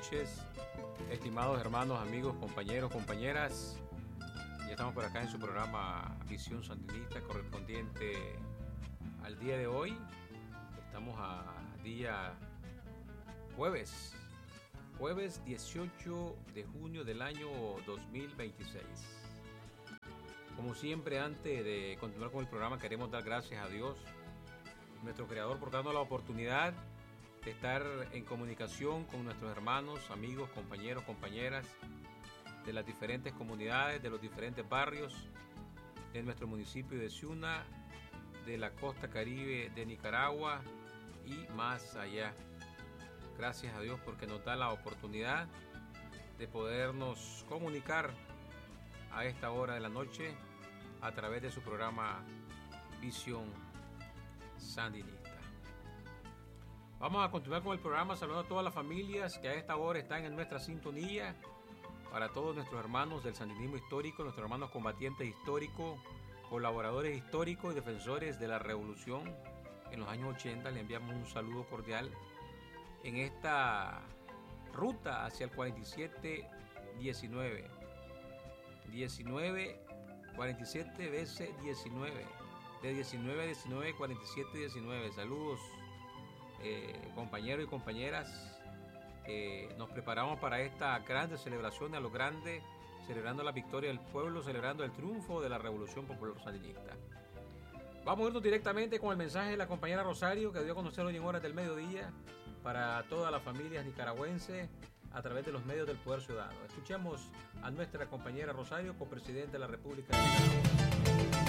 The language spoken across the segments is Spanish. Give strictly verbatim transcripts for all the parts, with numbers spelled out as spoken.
noches, estimados hermanos, amigos, compañeros, compañeras. Ya estamos por acá en su programa Visión Sandinista correspondiente al día de hoy. Estamos a día jueves, jueves dieciocho de junio del año dos mil veintiséis. Como siempre, antes de continuar con el programa, queremos dar gracias a Dios, nuestro Creador, por darnos la oportunidad de estar en comunicación con nuestros hermanos, amigos, compañeros, compañeras de las diferentes comunidades, de los diferentes barrios de nuestro municipio de Ciuna, de la costa caribe de Nicaragua y más allá. Gracias a Dios porque nos da la oportunidad de podernos comunicar a esta hora de la noche a través de su programa Visión Sandinista. Vamos a continuar con el programa saludando a todas las familias que a esta hora están en nuestra sintonía, para todos nuestros hermanos del sandinismo histórico, nuestros hermanos combatientes históricos, colaboradores históricos y defensores de la revolución en los años ochenta. Le enviamos un saludo cordial en esta ruta hacia el cuarenta y siete diecinueve. diecinueve, cuarenta y siete veces diecinueve. De diecinueve a diecinueve, cuarenta y siete, diecinueve. Saludos, eh, compañeros y compañeras. Eh, nos preparamos para esta grande celebración a lo grande, celebrando la victoria del pueblo, celebrando el triunfo de la Revolución Popular Sandinista. Vamos a irnos directamente con el mensaje de la compañera Rosario, que dio a conocer hoy en horas del mediodía para todas las familias nicaragüenses a través de los medios del Poder Ciudadano. Escuchemos a nuestra compañera Rosario, copresidente de la República de Nicaragua.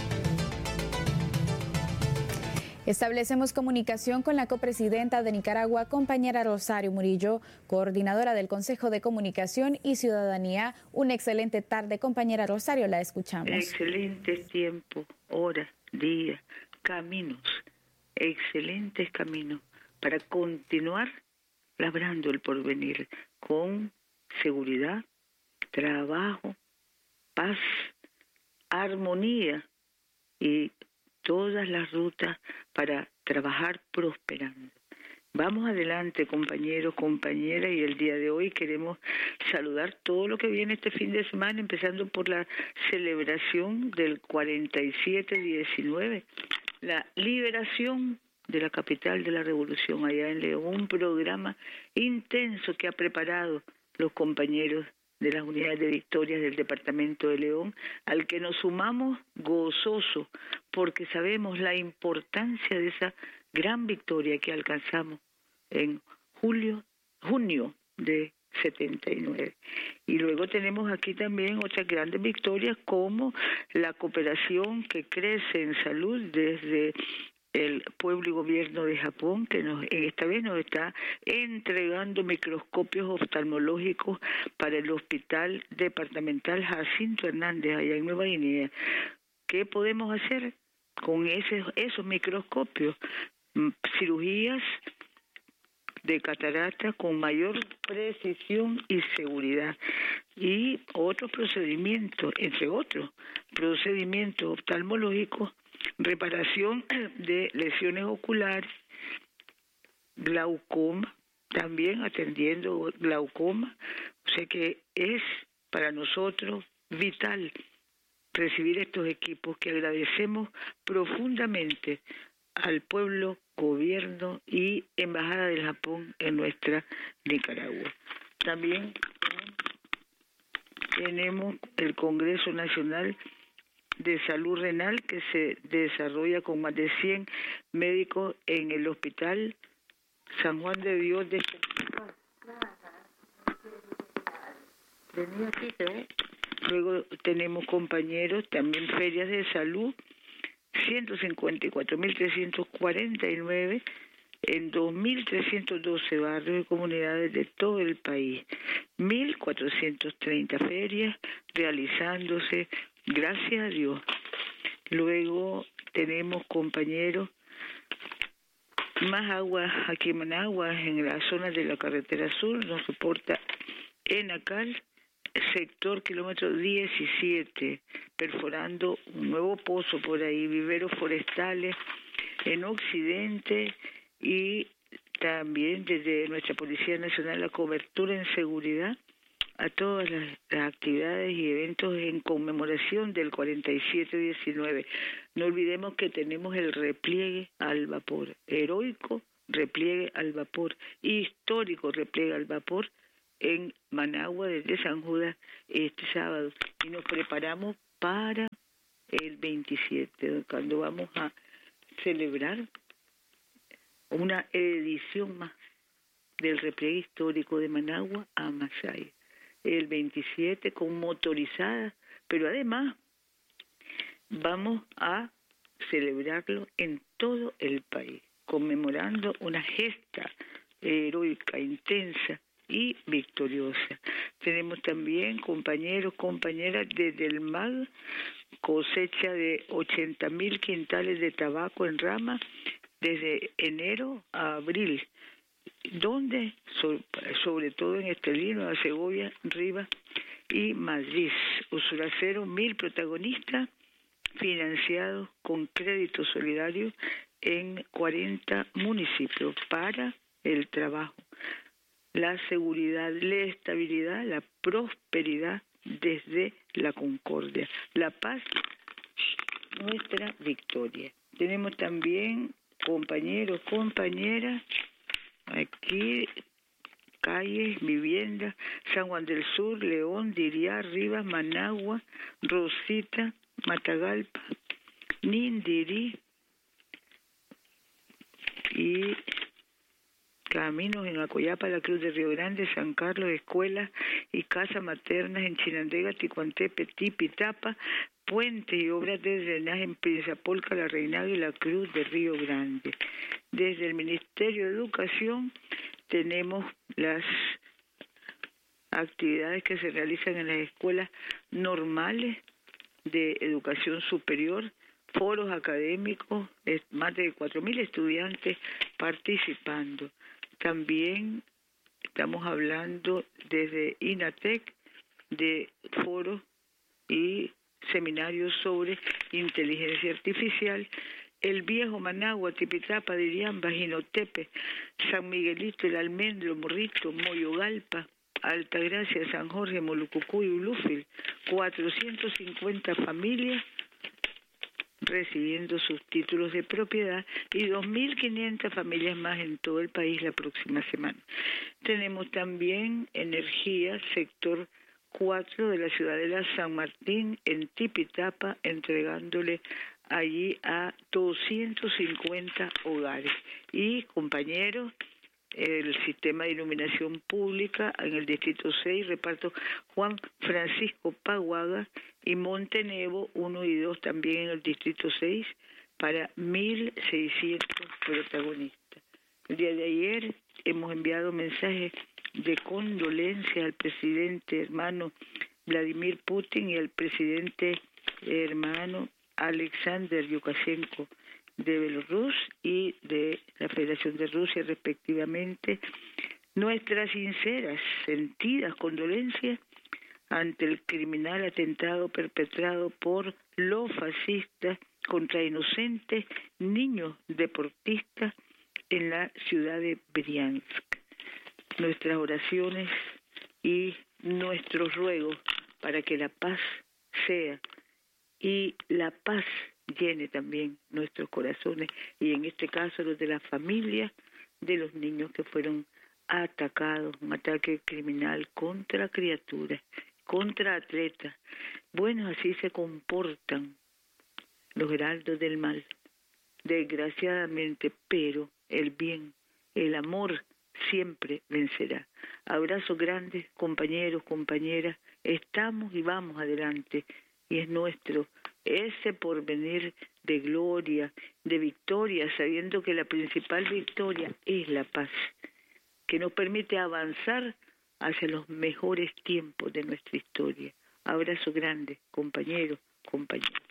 Establecemos comunicación con la copresidenta de Nicaragua, compañera Rosario Murillo, coordinadora del Consejo de Comunicación y Ciudadanía. Una excelente tarde, compañera Rosario, la escuchamos. Excelentes tiempos, horas, días, caminos, excelentes caminos para continuar labrando el porvenir con seguridad, trabajo, paz, armonía y todas las rutas para trabajar prosperando. Vamos adelante, compañeros, compañeras, y el día de hoy queremos saludar todo lo que viene este fin de semana, empezando por la celebración del cuarenta y siete diecinueve, la liberación de la capital de la revolución allá en León, un programa intenso que ha preparado los compañeros de las unidades de victorias del departamento de León, al que nos sumamos gozoso, porque sabemos la importancia de esa gran victoria que alcanzamos en julio, junio de setenta y nueve. Y luego tenemos aquí también otras grandes victorias, como la cooperación que crece en salud desde el pueblo y gobierno de Japón, que nos, esta vez nos está entregando microscopios oftalmológicos para el Hospital Departamental Jacinto Hernández, allá en Nueva Guinea. ¿Qué podemos hacer con ese, esos microscopios? Cirugías de catarata con mayor precisión y seguridad, y otros procedimientos, entre otros procedimientos oftalmológicos, reparación de lesiones oculares, glaucoma, también atendiendo glaucoma. O sea que es para nosotros vital recibir estos equipos, que agradecemos profundamente al pueblo, gobierno y embajada del Japón en nuestra Nicaragua. También tenemos el Congreso Nacional de Salud Renal, que se desarrolla con más de cien médicos en el Hospital San Juan de Dios de Luego tenemos, compañeros, también ferias de salud, ciento cincuenta y cuatro mil trescientos cuarenta y nueve en dos mil trescientos doce barrios y comunidades de todo el país, mil cuatrocientas treinta ferias realizándose, gracias a Dios. Luego tenemos, compañeros, más agua aquí en Managua, en la zona de la carretera sur, nos reporta Enacal, sector kilómetro diecisiete, perforando un nuevo pozo por ahí, viveros forestales en occidente y también desde nuestra Policía Nacional la cobertura en seguridad a todas las, las actividades y eventos en conmemoración del cuarenta y siete diecinueve. No olvidemos que tenemos el repliegue al vapor, heroico repliegue al vapor, histórico repliegue al vapor en Managua desde San Judas este sábado. Y nos preparamos para el veintisiete, cuando vamos a celebrar una edición más del repliegue histórico de Managua a Masaya. El veintisiete con motorizada, pero además vamos a celebrarlo en todo el país, conmemorando una gesta heroica, intensa y victoriosa. Tenemos también compañeros, compañeras desde el M A G, cosecha de ochenta mil quintales de tabaco en rama desde enero a abril, donde sobre todo en Estelino, La Segovia, Rivas y Madrid. Usuracero, mil protagonistas financiados con crédito solidario en cuarenta municipios para el trabajo, la seguridad, la estabilidad, la prosperidad desde la concordia, la paz, nuestra victoria. Tenemos también compañeros, compañeras, aquí calles, viviendas, San Juan del Sur, León, Diriá, Rivas, Managua, Rosita, Matagalpa, Nindirí y caminos en Acoyapa, La Cruz de Río Grande, San Carlos, escuelas y casas maternas en Chinandega, Ticuantepe, Tipitapa, puentes y obras de drenaje en Pinzapolca, La Reinaga y La Cruz de Río Grande. Desde el Ministerio de Educación tenemos las actividades que se realizan en las escuelas normales de educación superior, foros académicos, más de cuatro mil estudiantes participando. También estamos hablando desde INATEC de foros y seminarios sobre inteligencia artificial. El Viejo, Managua, Tipitapa, Diriamba, Jinotepe, San Miguelito, El Almendro, Morrito, Moyogalpa, Altagracia, San Jorge, Molucucuy, Ulúfil, cuatrocientas cincuenta familias recibiendo sus títulos de propiedad y dos mil quinientas familias más en todo el país la próxima semana. Tenemos también energía, sector cuatro de la Ciudadela San Martín en Tipitapa, entregándole allí a doscientos cincuenta hogares. Y compañeros, el sistema de iluminación pública en el Distrito seis, reparto Juan Francisco Paguaga, y Montenevo uno y dos también en el Distrito seis para mil seiscientos protagonistas. El día de ayer hemos enviado mensajes de condolencia al presidente hermano Vladimir Putin y al presidente hermano Alexander Lukashenko de Belarus y de la Federación de Rusia respectivamente, nuestras sinceras, sentidas condolencias ante el criminal atentado perpetrado por los fascistas contra inocentes niños deportistas en la ciudad de Briansk. Nuestras oraciones y nuestros ruegos para que la paz sea y la paz llene también nuestros corazones, y en este caso los de la familia de los niños que fueron atacados, un ataque criminal contra criaturas, contra atletas. Bueno, así se comportan los heraldos del mal, desgraciadamente, pero el bien, el amor siempre vencerá. Abrazos grandes, compañeros, compañeras, estamos y vamos adelante, y es nuestro ese porvenir de gloria, de victoria, sabiendo que la principal victoria es la paz, que nos permite avanzar hacia los mejores tiempos de nuestra historia. Abrazo grande, compañeros, compañeras.